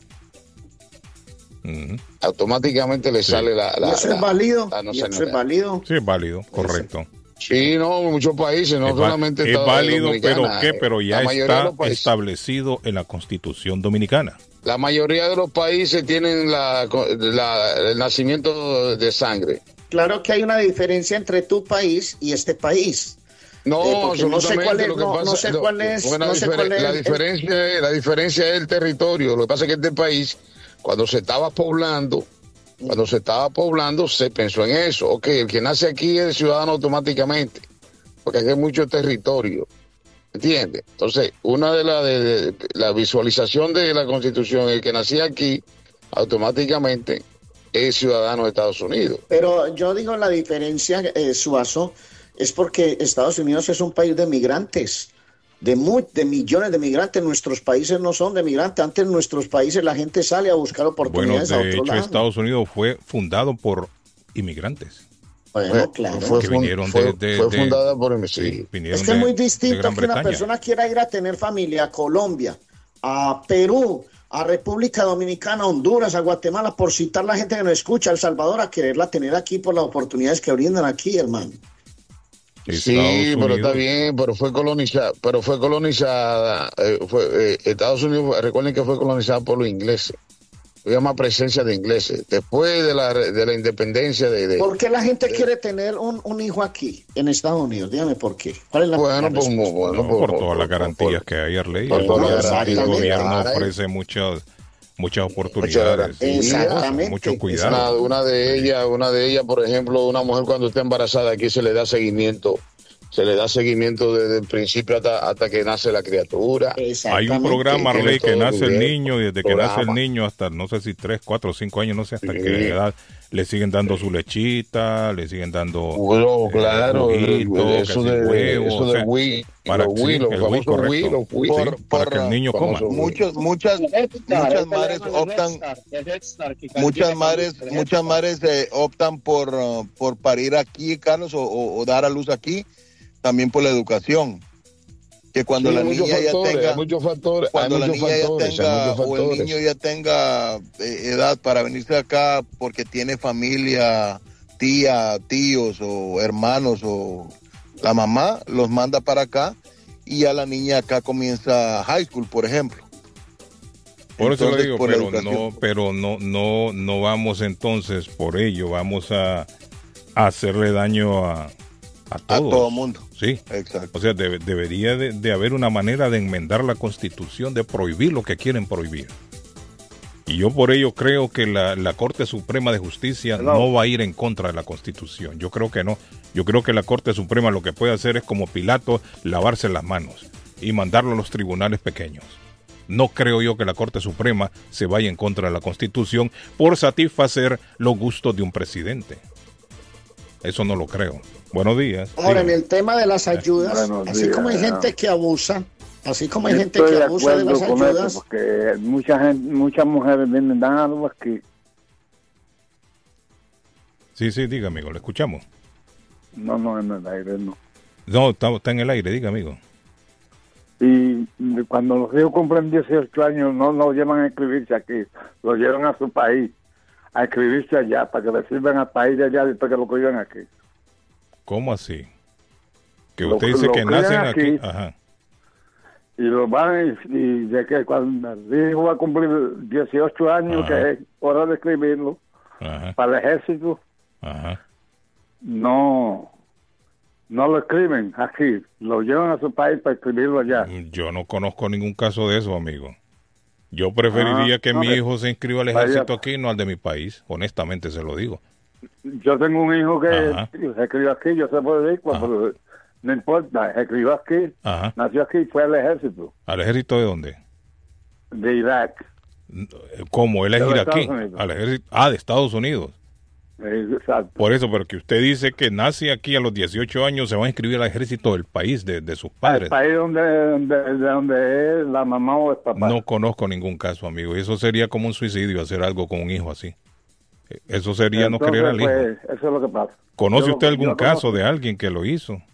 Uh-huh. Automáticamente le sí. sale la, la, ¿Y eso la, es válido? la, la ¿Y eso es válido? Sí, es válido, correcto. Sí, no, en muchos países, no es solamente es válido, pero ¿qué? Pero ya está establecido en la Constitución Dominicana. La mayoría de los países tienen la, la, el nacimiento de sangre. Claro que hay una diferencia entre tu país y este país. No, eh, no sé cuál es, lo que no, pasa, no sé cuál es, bueno, no la, sé difer- cuál es la el, diferencia es, la diferencia es el territorio. Lo que pasa es que este país, cuando se estaba poblando, cuando se estaba poblando, se pensó en eso. Ok, el que nace aquí es ciudadano automáticamente, porque aquí hay mucho territorio. ¿Entiendes? Entonces, una de las de, de la visualización de la Constitución, el que nacía aquí, automáticamente es ciudadano de Estados Unidos. Pero yo digo la diferencia, eh, Suazo, es porque Estados Unidos es un país de migrantes, de, muy, de millones de migrantes. Nuestros países no son de migrantes. Antes en nuestros países la gente sale a buscar oportunidades bueno, a otro hecho, lado. Estados Unidos fue fundado por inmigrantes. Bueno, claro. Fue, que vinieron fue, de, de, fue de, fundada por M sí, Es que es muy distinto que una persona quiera ir a tener familia a Colombia, a Perú, a República Dominicana, a Honduras, a Guatemala, por citar la gente que nos escucha, a El Salvador, a quererla tener aquí por las oportunidades que brindan aquí, hermano. Sí, pero está bien, pero fue colonizada, pero fue colonizada, eh, fue, eh, Estados Unidos, recuerden que fue colonizada por los ingleses. Había más presencia de ingleses. Después de la, de la independencia de, de... ¿Por qué la gente de, quiere tener un, un hijo aquí, en Estados Unidos? Dígame por qué. ¿Cuál es la Bueno, la por, bueno no, por, por por todas las garantías por, que hay, Arley. Por el, el, el gobierno ofrece muchas muchas oportunidades. Exactamente. Mucho cuidado. Una, una de ellas, una de ellas, por ejemplo, una mujer cuando está embarazada, aquí se le da seguimiento. Se le da seguimiento desde el principio hasta, hasta que nace la criatura. Hay un programa, Arley, que nace el niño y desde que programa. nace el niño hasta, no sé si tres, cuatro, cinco años, no sé hasta sí. qué edad, le siguen dando su lechita, le siguen dando bueno, claro, eh, juguito, eso, de, huevo, eso de Wii, para los Wii, sí, los el famosos Wii, Wii, los Wii, sí, por, para por, que el niño coma. Muchos, muchas, muchas madres optan, muchas madres, muchas madres eh, optan por, uh, por parir aquí, Carlos, o, o, o dar a luz aquí, también por la educación. Que cuando sí, la niña ya factores, tenga, hay muchos factores, cuando hay la muchos niña factores, ya tenga, hay muchos o el factores. niño ya tenga eh, edad para venirse acá porque tiene familia, tía, tíos o hermanos o la mamá, los manda para acá y ya la niña acá comienza high school, por ejemplo. Por eso Entonces, lo digo, por pero no, pero no, no, no vamos entonces por ello, vamos a, a hacerle daño a, a todos. A todo mundo. Sí, exacto. O sea, debe, debería de, de haber una manera de enmendar la Constitución, de prohibir lo que quieren prohibir. Y yo por ello creo que la, la Corte Suprema de Justicia no. no va a ir en contra de la Constitución. Yo creo que no. Yo creo que la Corte Suprema lo que puede hacer es como Pilato, lavarse las manos y mandarlo a los tribunales pequeños. No creo yo que la Corte Suprema se vaya en contra de la Constitución por satisfacer los gustos de un presidente. Eso no lo creo. Buenos días. Ahora, en el tema de las ayudas, Buenos así días, como hay gente que abusa, así como hay gente que abusa de las ayudas. Eso, porque mucha gente, muchas mujeres vienen, dan algo aquí. Sí, sí, diga, amigo, le escuchamos. No, no, en el aire, no. No, está, está en el aire, diga, amigo. Y cuando los hijos cumplen dieciocho años, no los llevan a inscribirse aquí, los llevan a su país, a inscribirse allá, para que les sirvan al país de allá después que lo cuidan aquí. ¿Cómo así? Que Lo, usted dice lo que nacen aquí, aquí. Ajá. Y lo van, y, y de que cuando el hijo va a cumplir dieciocho años, Ajá. que es hora de escribirlo, Ajá. para el ejército, Ajá. no no lo escriben aquí, lo llevan a su país para escribirlo allá. Yo no conozco ningún caso de eso, amigo. Yo preferiría ah, que no, mi hijo se inscriba al ejército aquí, no al de mi país, honestamente se lo digo. Yo tengo un hijo que Ajá. se escribió aquí, yo se puede decir, pero no importa, se escribió aquí, Ajá. nació aquí, fue al ejército. ¿Al ejército de dónde? De Irak. ¿Cómo? ¿Él es iraquí? Al ejército, ah, de Estados Unidos. Exacto. Por eso, porque usted dice que nace aquí a los dieciocho años, se va a inscribir al ejército del país, de, de sus padres. El país donde, donde, de donde es la mamá o el papá. No conozco ningún caso, amigo. Eso sería como un suicidio, hacer algo con un hijo así. Eso sería Entonces, no querer al hijo. Pues, eso es lo que pasa. ¿Conoce yo usted lo, algún caso conocí. de alguien que lo hizo?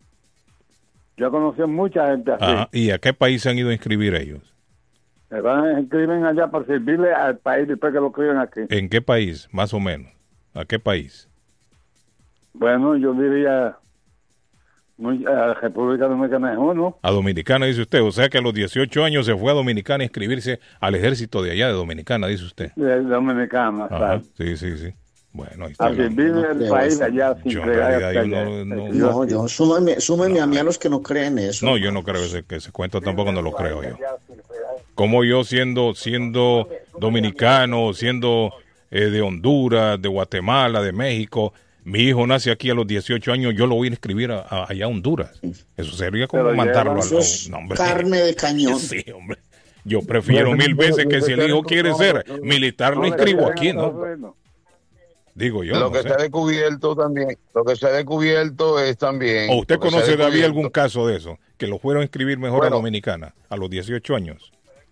Yo conocí a mucha gente así. Ajá. ¿Y a qué país se han ido a inscribir ellos? Se van a inscribir allá para servirle al país después que lo escriben aquí. ¿En qué país, más o menos? ¿A qué país? Bueno, yo diría muy, a República Dominicana es uno. A Dominicana, dice usted. O sea que a los dieciocho años se fue a Dominicana a inscribirse al ejército de allá de Dominicana, dice usted. De Dominicana, Ajá, sí, sí, sí. Bueno, ahí está. A vivir en el país allá sin yo, creer yo no, no, no, yo, súmame, súmame no, a mí a los que no creen eso. No, yo no creo ese, que ese cuento tampoco no lo creo yo. Como yo siendo, siendo dominicano, siendo eh, de Honduras, de Guatemala, de México... Mi hijo nace aquí a los dieciocho años, yo lo voy a inscribir a, a, allá a Honduras. Eso sería como Pero mandarlo al no, hombre. Carne de cañón. Sí, hombre. Yo prefiero mil veces que si el hijo quiere ser militar, lo inscribo aquí, ¿no? Digo yo. Lo no que sé. se ha descubierto también, lo que se ha descubierto es también. ¿O usted conoce, David, algún caso de eso? Que lo fueron a inscribir mejor bueno, a Dominicana, a los dieciocho años.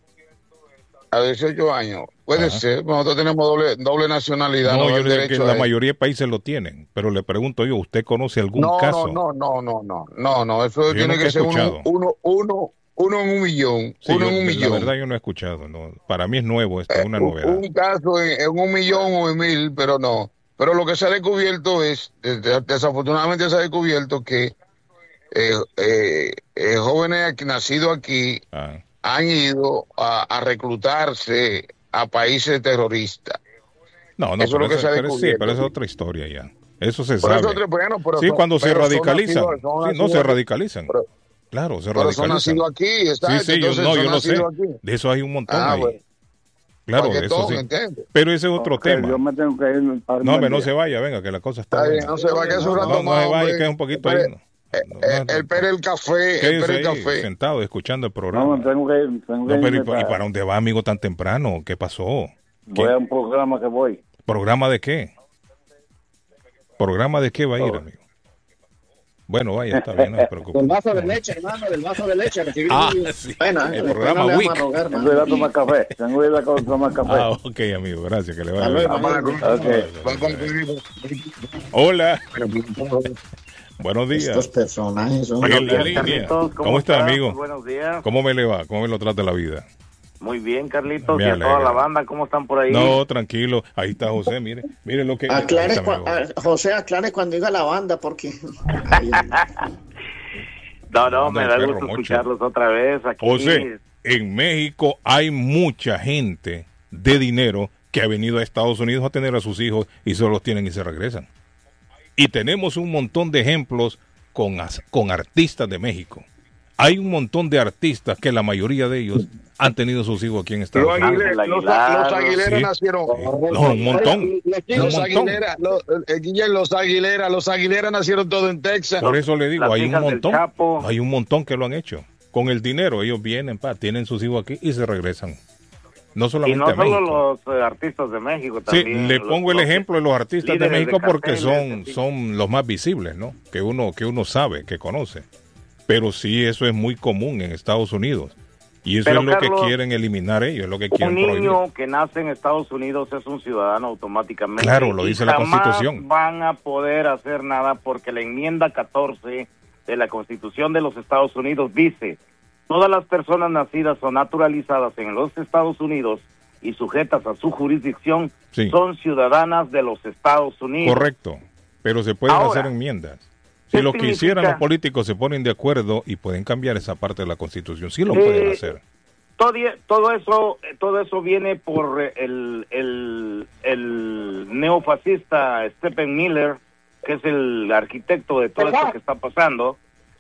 A dieciocho años, puede Ajá. ser. Nosotros tenemos doble, doble nacionalidad. No, no yo sé que la mayoría de países lo tienen, pero le pregunto yo, ¿usted conoce algún no, caso? No, no, no, no, no, no, eso yo tiene que ser uno, uno, uno, uno en un millón, sí, uno yo, en un millón. La verdad yo no he escuchado, no. Para mí es nuevo, esto es una eh, novedad. Un caso en, en un millón o en mil, pero no. Pero lo que se ha descubierto es, desafortunadamente se ha descubierto que eh, eh, eh, jóvenes nacidos aquí ah. han ido a, a reclutarse a países terroristas. No, no, eso es lo que eso, se ha pero descubierto. Sí, pero es otra historia ya. Eso se pero sabe. Eso otro, bueno, pero sí, son, cuando se radicalizan. Nacidos, sí, nacidos, no se radicalizan. Pero, claro, se pero radicalizan. Son nacidos aquí, ¿está? Sí, sí, yo, no, yo no sé. Aquí. De eso hay un montón ah, ahí. Bueno. Claro, eso sí. ¿Entiendes? Pero ese es otro okay, tema. Yo me tengo que ir no, hombre, no se vaya, venga, que la cosa está, está bien. Buena. No se va, que es un rato no, más. No se vaya, que es un poquito ahí. No. No, no, el Pere el café, el Pere el café. Sentado, escuchando el programa. No, tengo que ir. Tengo no, que pero ir ¿y, para... ¿y para dónde va, amigo, tan temprano? ¿Qué pasó? Voy ¿Qué? a un programa que voy. ¿Programa de qué? ¿Programa de qué va a ir, amigo? Bueno, vaya, está bien, no se preocupe. Del vaso de leche, hermano, del vaso de leche. Ah, sí. Bueno, el programa no Week. Ten cuidado a tomar café. Ten cuidado a tomar café. Ah, ok, amigo, gracias, que le vaya bien. Okay. Hola. Buenos días. Estos personajes son... En la línea. ¿Cómo, ¿Cómo está, amigo? Buenos días. ¿Cómo me le va? ¿Cómo me lo trata la vida? Muy bien, Carlitos, Me y a alegra. toda la banda, ¿cómo están por ahí? No, tranquilo. Ahí está José, mire. Mire lo que... Aclare, Ahí está, cua- a- José, aclare cuando diga la banda, porque... No, no, Anda me el da perro gusto mocho. escucharlos otra vez aquí. José, en México hay mucha gente de dinero que ha venido a Estados Unidos a tener a sus hijos y solo los tienen y se regresan. Y tenemos un montón de ejemplos con, as- con artistas de México. Hay un montón de artistas que la mayoría de ellos han tenido sus hijos aquí en Estados Los, Unidos. Aguilera, los, los Aguilera Sí. nacieron. No, un montón. Un Los montón. Aguilera, los, eh, Guillén, los Aguilera, los Aguilera nacieron todos en Texas. Por eso le digo, Las hay un hijas del montón. Chapo. Hay un montón que lo han hecho. Con el dinero ellos vienen, pa, tienen sus hijos aquí y se regresan. No Y solamente no a México. solo los eh, artistas de México, Sí, también. le los- pongo el los ejemplo de los artistas de líderes de México porque carteles, son, sí. son los más visibles, ¿no? Que uno, que uno sabe, que conoce. Pero sí, eso es muy común en Estados Unidos. Y eso Pero, es lo Carlos, que quieren eliminar ellos, es lo que Un quieren prohibir. niño que nace en Estados Unidos es un ciudadano automáticamente. Claro, lo y dice la jamás Constitución. Van a poder hacer nada porque la enmienda catorce de la Constitución de los Estados Unidos dice: todas las personas nacidas o naturalizadas en los Estados Unidos y sujetas a su jurisdicción Sí. son ciudadanas de los Estados Unidos. Correcto, pero se pueden Ahora, hacer enmiendas. Si ¿qué lo que hicieran significa? los políticos se ponen de acuerdo y pueden cambiar esa parte de la Constitución, sí lo Eh, pueden hacer. Todo, todo eso todo eso viene por el, el, el neofascista Stephen Miller, que es el arquitecto de todo esto que está pasando.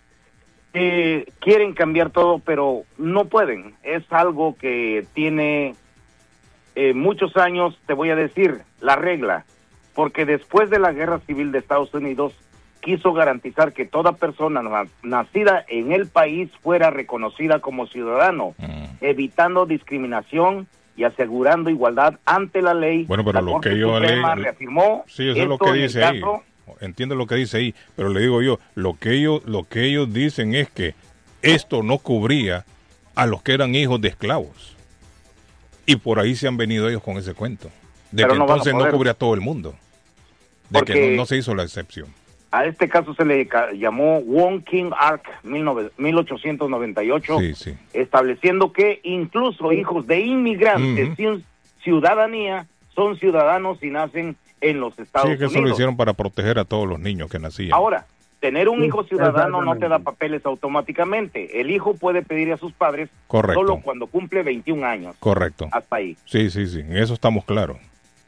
Eh, quieren cambiar todo, pero no pueden. Es algo que tiene eh, muchos años, te voy a decir, la regla. Porque después de la Guerra Civil de Estados Unidos, quiso garantizar que toda persona na- nacida en el país fuera reconocida como ciudadano, Mm. evitando discriminación y asegurando igualdad ante la ley. Bueno, pero La lo Corte que yo Suprema leí- reafirmó Sí, eso es lo esto que en el dice ahí. caso. Entiendo lo que dice ahí, pero le digo yo, lo que ellos, lo que ellos dicen es que esto no cubría a los que eran hijos de esclavos. Y por ahí se han venido ellos con ese cuento. De Pero que no van a entonces no poder. cubría a todo el mundo. De que Porque- no, no se hizo la excepción. A este caso se le ca- llamó Wong King Act mil ochocientos noventa y ocho, Sí, sí. estableciendo que incluso hijos de inmigrantes Ujú. sin ciudadanía son ciudadanos y nacen en los Estados Sí, es que eso lo Unidos. hicieron para proteger a todos los niños que nacían. Ahora, tener un hijo ciudadano no te da exactamente. papeles automáticamente. El hijo puede pedir a sus padres Correcto. solo cuando cumple veintiún años. Correcto. Hasta ahí. Sí, sí, sí. En eso estamos claros.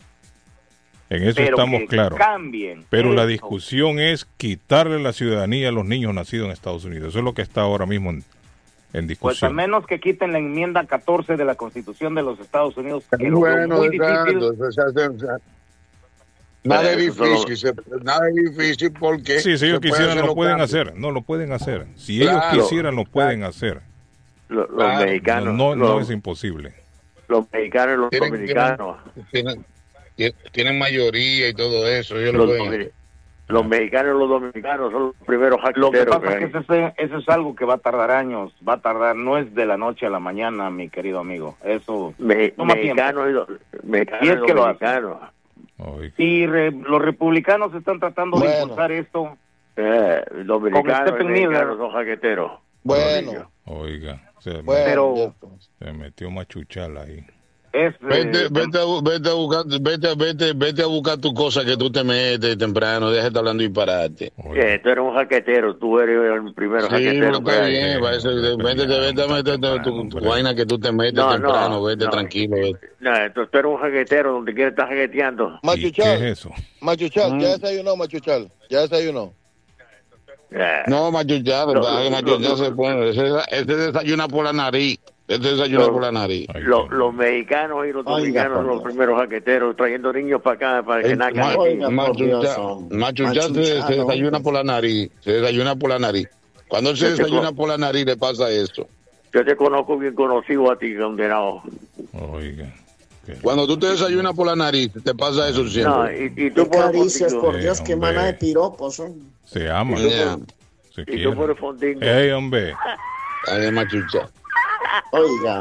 En eso Pero estamos que claros. cambien. Pero la eso. discusión es quitarle la ciudadanía a los niños nacidos en Estados Unidos. Eso es lo que está ahora mismo en, en Pues a discusión. menos que quiten la enmienda catorce de la Constitución de los Estados Unidos, que lo veo Bueno, muy difícil. exacto, o sea, o sea, nada es Eso solo- difícil, se- nada es difícil porque Sí, si ellos se puede quisieran hacer lo los pueden cambios. hacer. No, lo pueden hacer. Si Claro. ellos quisieran lo pueden hacer. Lo- los Claro, mexicanos, No, no los, es imposible. los mexicanos y los Tienen- dominicanos. Tienen, tienen- tienen mayoría y todo eso. Ellos lo Los, pueden domini- hacer. los mexicanos y los dominicanos son los primeros Lo que jaqueteros. pasa es que eso, eso es algo que va a tardar años, va a tardar, no es de la noche a la mañana, mi querido amigo. Eso Me- toma mexicanos y, do- mexicanos Y es y que lo dominicanos. Oiga. Y re- los republicanos están tratando de Bueno. impulsar esto. Eh, dominicanos y Stephen mexicanos Miller. son jaqueteros. Bueno, Oiga. Se, bueno. Pero- Yeto. se metió machuchala ahí. Es, eh, Vete, vete, a, bu- vete, a buscar, vete, vete, vete a buscar tu cosa que tú te metes temprano. Deja de estar hablando disparate. Oiga. Eh, tú eres un jaquetero, tú eres el primero Sí, pero jaquetero. está que hay. bien. va, eso, Vete, vete a meter tu, tu vaina que tú te metes No, temprano. no, Vete no. tranquilo. Vete. No, entonces tú eres un jaquetero donde quieres estar jaqueteando. ¿Y qué Machuchal, es eso? Machuchal, Mm. ya desayunó, Machuchal, ya desayunó. Eh, No, machuchado, No, ¿verdad? no, Machuchado no. se pone. Ese, ese desayuna por la nariz. Ese desayuna No. por la nariz. Ay, Lo- qué- los mexicanos y los Oiga, dominicanos por son los Dios. primeros jaqueteros, trayendo niños para acá para que Eh, nazcan ma- aquí. Oiga, por Dios, Machucha- son- Machucha se, se machuchado, desayuna hombre. por la nariz. Se desayuna por la nariz. Cuando él se Yo te desayuna co- por la nariz, le pasa eso. Yo te conozco bien conocido a ti, condenado. Oiga. Cuando tú te desayunas por la nariz, te pasa eso siempre. No, y, y tú por caricias, por Dios, qué mana de piropos son. Se ama. Yeah. Se Y tú por el fondingo. Ey, hombre. Ay, de machucha. Oiga.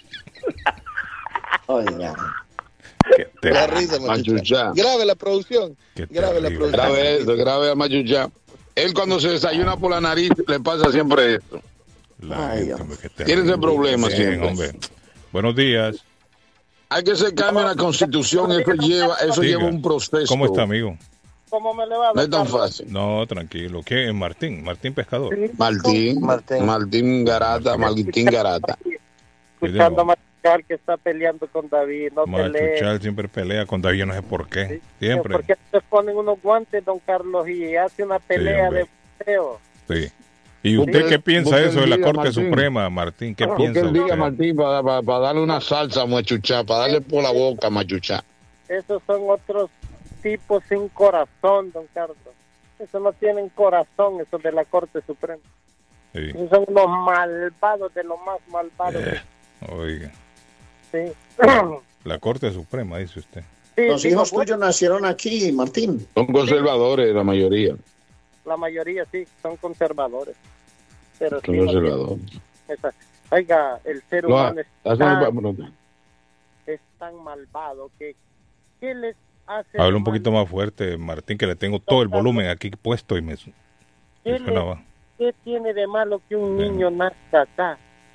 Oiga. La risa, machucha. Grave la producción. Grave la producción. Grave eso, grave a machucha. Él cuando se desayuna por la nariz le pasa siempre esto. Ay, hombre, Tiene ese problema Bien, siempre. Hombre. Buenos días. Hay que hacer cambio en la Constitución. Eso lleva, eso Diga. lleva un proceso. ¿Cómo está, amigo? ¿Cómo me le va? No es tan fácil. No, tranquilo. ¿Qué es Martín? Martín Pescador. Martín, Martín, Martín Garata, Martín Garata. Escuchando a Machuchal que está peleando con David. No pelee. Machuchal siempre pelea con David, no sé por qué. Siempre. ¿Por qué se ponen unos guantes, don Carlos, y hace una pelea hombre. de boxeo? Sí. ¿Y usted Busque- qué piensa busque eso de el la día, Corte Martín. Suprema, Martín? ¿Qué Porque piensa él diga, usted? Martín, para, para, para darle una salsa a machucha, para darle por la boca a machucha. Esos son otros tipos sin corazón, don Carlos. Esos no tienen corazón, esos de la Corte Suprema. Sí. Esos son unos malvados de los más malvados. Eh, oiga, Sí. la Corte Suprema, dice usted. Sí, Los sí, hijos no, tuyos nacieron aquí, Martín. Son conservadores la mayoría. La mayoría sí, son conservadores. Pero Son sí, no conservadores. tienen esa- Oiga, el ser No, humano es hacen- tan, es tan malvado que ¿qué les hace? Habla de un poquito malo? más fuerte, Martín, que le tengo todo el volumen aquí puesto y me, su- ¿Qué, me le- suena ba- qué tiene de malo que un niño nazca acá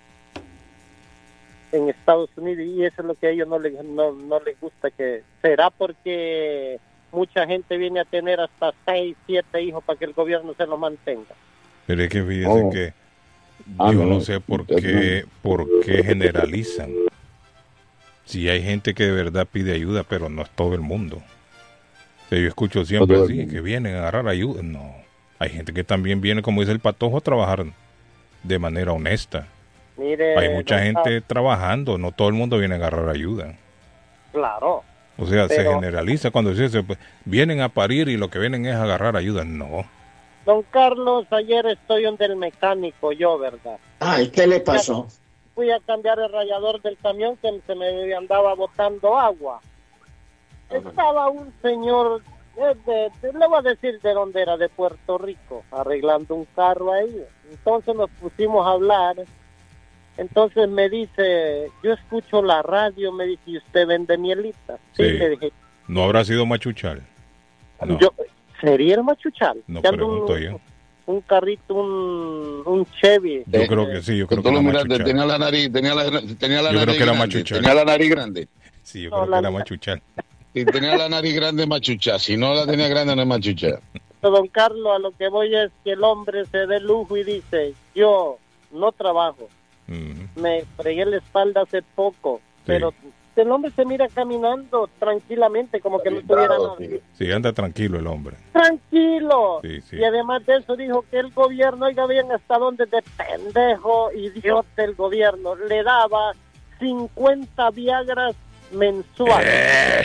en Estados Unidos? Y eso es lo que a ellos no les, no, no les gusta. Que será porque mucha gente viene a tener hasta seis, siete hijos para que el gobierno se los mantenga. Pero es que fíjese Oh. que Ah, yo no. no sé por qué, por qué generalizan. Si hay gente que de verdad pide ayuda, pero no es todo el mundo. O sea, yo escucho siempre todo el así, mundo. que vienen a agarrar ayuda. No, hay gente que también viene, como dice el Patojo, a trabajar de manera honesta. Mire, Hay mucha don gente Carlos, trabajando, no todo el mundo viene a agarrar ayuda. claro. O sea, se Pero- generaliza cuando se dice, pues, vienen a parir y lo que vienen es a agarrar ayuda. No. Don Carlos, ayer estoy donde el mecánico, yo, ¿verdad? Ay, ¿qué le pasó? Fui a cambiar el radiador del camión que se me andaba botando agua. Estaba un señor, eh, de- de- le voy a decir de dónde era, de Puerto Rico, arreglando un carro ahí. Entonces nos pusimos a hablar. Entonces me dice, yo escucho la radio, me dice, ¿y usted vende mielita? Sí, Sí. le dije, No habrá sido Machuchal. No, yo, ¿sería el Machuchal? no Que anda pregunto un, yo. un carrito, un, un Chevy. Yo creo que sí, yo creo Tú que lo era miraste, Machuchal. tenía la nariz, tenía la, tenía la Yo creo nariz que era grande, machuchal. tenía la nariz grande. Sí, yo No, creo que la- era Machuchal. Si tenía la nariz grande, machucha. Si no la tenía grande, no es machucha. Don Carlos, a lo que voy es que el hombre se dé lujo y dice, yo no trabajo, Ujú. me fregué la espalda hace poco, pero el hombre se mira caminando tranquilamente como que no tuviera nada. Sí, anda tranquilo el hombre. Tranquilo. Sí, sí. Y además de eso dijo que el gobierno, oiga bien hasta dónde de pendejo, idiota el gobierno, le daba cincuenta Viagras mensuales. Eh.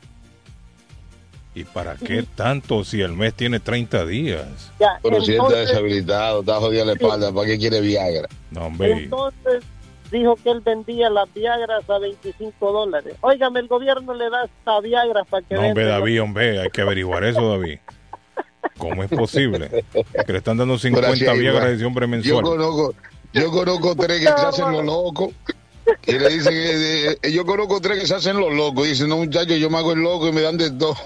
¿Y para qué tanto si el mes tiene treinta días? Ya, Pero si él está entonces- deshabilitado, está jodida la espalda, ¿para qué quiere Viagra? No, hombre. Entonces dijo que él vendía las Viagras a veinticinco dólares. Óigame, el gobierno le da hasta Viagras para que No, hombre, venda. David, hombre, hay que averiguar eso, David. ¿Cómo es posible? Que le están dando cincuenta Pero así, Viagra a igual. ese hombre Yo mensual. conozco, yo conozco tres que se hacen los locos. Y le dicen, que, eh, yo conozco tres que se hacen los locos. Y dicen, no, muchachos, yo me hago el loco y me dan de todo.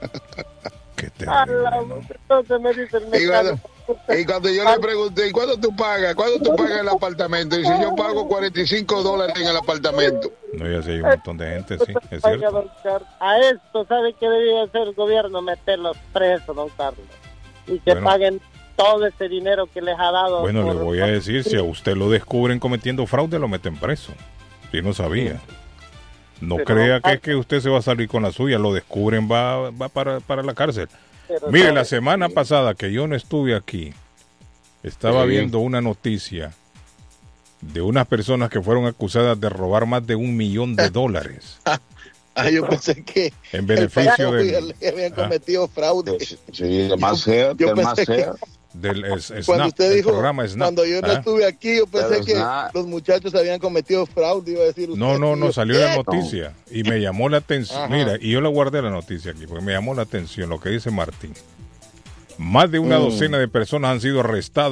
A la- Entonces me dice el Y cuando, mecánico, y cuando yo le pregunté, ¿y cuándo tú pagas? ¿Cuándo tú pagas el apartamento? Dice, yo pago cuarenta y cinco dólares en el apartamento. No, ya sé, hay un montón de gente, sí, es oiga, cierto. don Carlos, a esto, ¿sabe qué debía hacer el gobierno? Meterlos presos, don Carlos. Y que Bueno. paguen todo ese dinero que les ha dado. Bueno, le por- voy a decir, si a usted lo descubren cometiendo fraude, lo meten preso. Si no sabía. No Pero crea no- que es que usted se va a salir con la suya, lo descubren, va, va para, para la cárcel. Pero Mire, sabe- la semana pasada que yo no estuve aquí, estaba Sí. viendo una noticia de unas personas que fueron acusadas de robar más de un millón de dólares Ah, yo pensé que en beneficio el de... le habían cometido fraude. Sí, el más sea, Yo el más pensé que- sea. del es, Snap, Cuando usted dijo, programa Snap. cuando yo no ¿Ah? estuve aquí, yo pensé Pero que Snap. los muchachos habían cometido fraude, iba a decir usted. No, no, no, Yo, salió la ¿qué? noticia y me llamó la atención. Ajá. Mira, y yo la guardé la noticia aquí porque me llamó la atención lo que dice Martín. Más de una Mm. docena de personas han sido arrestadas